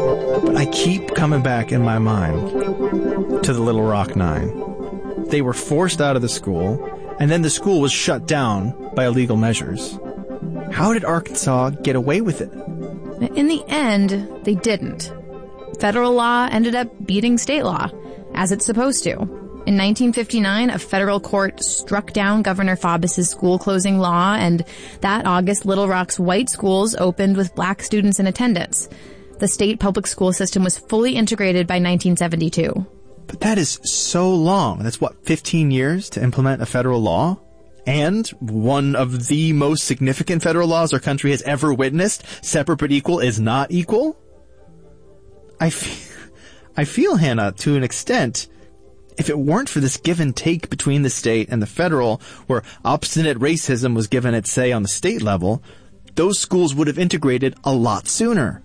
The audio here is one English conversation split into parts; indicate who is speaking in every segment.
Speaker 1: But I keep coming back in my mind to the Little Rock Nine. They were forced out of the school, and then the school was shut down by illegal measures. How did Arkansas get away with it?
Speaker 2: In the end, they didn't. Federal law ended up beating state law, as it's supposed to. In 1959, a federal court struck down Governor Faubus's school closing law, and that August, Little Rock's white schools opened with black students in attendance. The state public school system was fully integrated by 1972.
Speaker 1: But that is so long. That's 15 years to implement a federal law? And one of the most significant federal laws our country has ever witnessed, separate but equal is not equal? I feel, Hannah, to an extent, if it weren't for this give and take between the state and the federal, where obstinate racism was given its say on the state level, those schools would have integrated a lot sooner.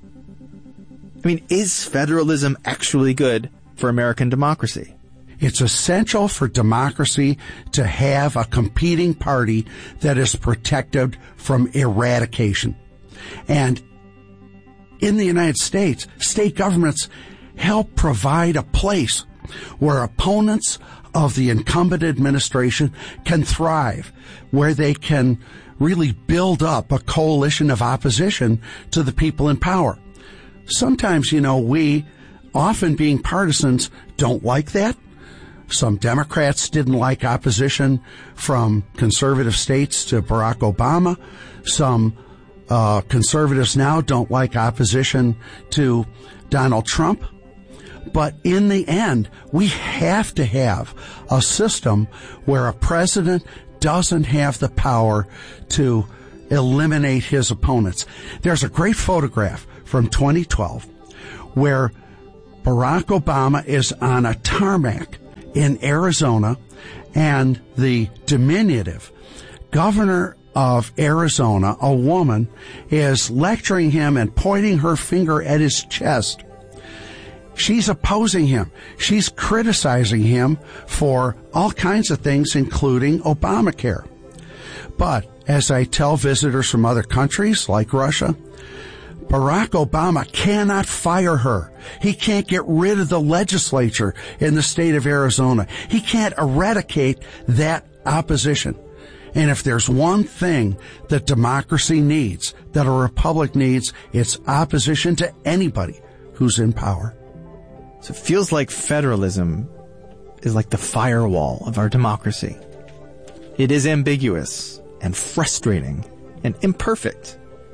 Speaker 1: I mean, is federalism actually good for American democracy?
Speaker 3: It's essential for democracy to have a competing party that is protected from eradication. And in the United States, state governments help provide a place where opponents of the incumbent administration can thrive, where they can really build up a coalition of opposition to the people in power. Sometimes, we, often being partisans, don't like that. Some Democrats didn't like opposition from conservative states to Barack Obama. Some conservatives now don't like opposition to Donald Trump. But in the end, we have to have a system where a president doesn't have the power to eliminate his opponents. There's a great photograph from 2012 where Barack Obama is on a tarmac in Arizona, and the diminutive governor of Arizona, a woman, is lecturing him and pointing her finger at his chest. She's opposing him. She's criticizing him for all kinds of things, including Obamacare. But as I tell visitors from other countries like Russia, Barack Obama cannot fire her. He can't get rid of the legislature in the state of Arizona. He can't eradicate that opposition. And if there's one thing that democracy needs, that a republic needs, it's opposition to anybody who's in power.
Speaker 1: So it feels like federalism is like the firewall of our democracy. It is ambiguous and frustrating and imperfect,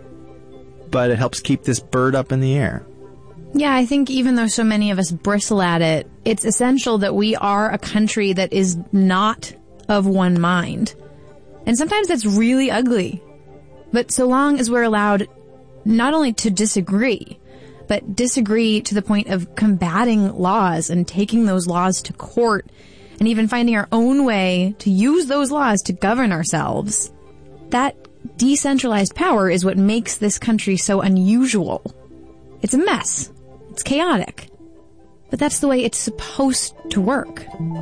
Speaker 1: but it helps keep this bird up in the air.
Speaker 2: Yeah, I think even though so many of us bristle at it, it's essential that we are a country that is not of one mind. And sometimes that's really ugly. But so long as we're allowed not only to disagree, but disagree to the point of combating laws and taking those laws to court and even finding our own way to use those laws to govern ourselves, that decentralized power is what makes this country so unusual. It's a mess. It's chaotic. But that's the way it's supposed to work.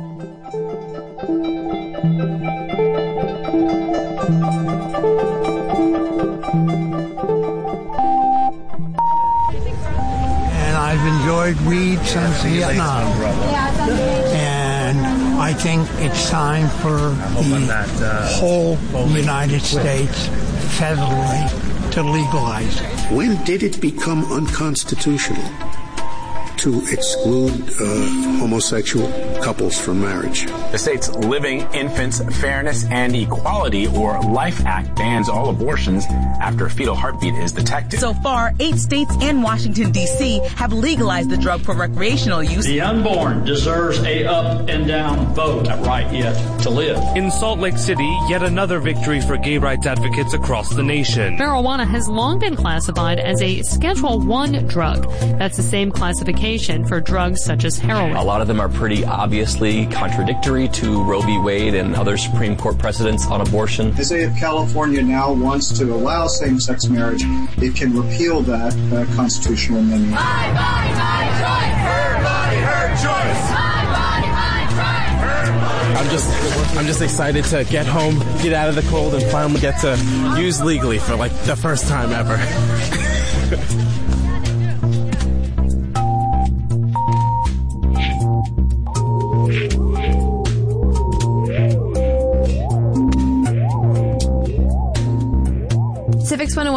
Speaker 4: And I've enjoyed weed since Vietnam. And I think it's time for the whole United States federally to legalize it.
Speaker 5: When did it become unconstitutional to exclude homosexual couples from marriage?
Speaker 6: The state's Living Infants, Fairness, and Equality, or LIFE Act, bans all abortions after a fetal heartbeat is detected.
Speaker 7: So far, 8 states and Washington, D.C. have legalized the drug for recreational use.
Speaker 8: The unborn deserves a up and down vote, a right yet to live.
Speaker 9: In Salt Lake City, yet another victory for gay rights advocates across the nation.
Speaker 10: Marijuana has long been classified as a Schedule I drug. That's the same classification for drugs such as heroin.
Speaker 11: A lot of them are pretty obviously contradictory to Roe v. Wade and other Supreme Court precedents on abortion.
Speaker 12: They say if California now wants to allow same-sex marriage, it can repeal that constitutional amendment.
Speaker 13: My body, my choice. Her body, her choice. My body, my choice. Her body.
Speaker 14: I'm just excited to get home, get out of the cold, and finally get to use legally for like the first time ever.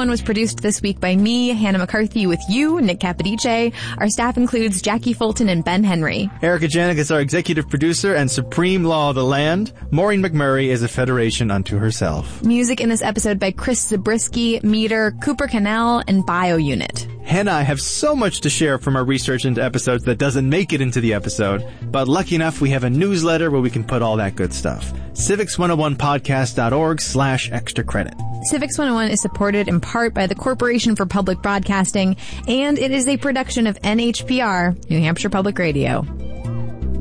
Speaker 2: 101 was produced this week by me, Hannah McCarthy, with you, Nick Capodice. Our staff includes Jackie Fulton and Ben Henry.
Speaker 1: Erica Janik is our executive producer and supreme law of the land. Maureen McMurray is a federation unto herself.
Speaker 2: Music in this episode by Chris Zabriskie, Meter, Cooper Cannell, and BioUnit.
Speaker 1: Hannah, I have so much to share from our research into episodes that doesn't make it into the episode, but lucky enough we have a newsletter where we can put all that good stuff. Civics101podcast.org/extra credit.
Speaker 2: Civics 101 is supported in part by the Corporation for Public Broadcasting, and it is a production of NHPR, New Hampshire Public Radio.